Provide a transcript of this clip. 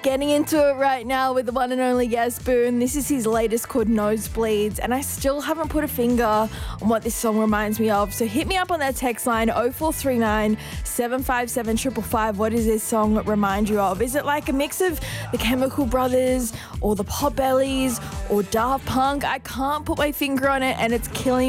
Getting into it right now with the one and only Yes Boone. This is his latest called Nosebleeds, and I still haven't put a finger on what this song reminds me of. So hit me up on that text line 0439 757 555. What does this song remind you of? Is it like a mix of the Chemical Brothers or the Potbellies or Daft Punk? I can't put my finger on it, and it's killing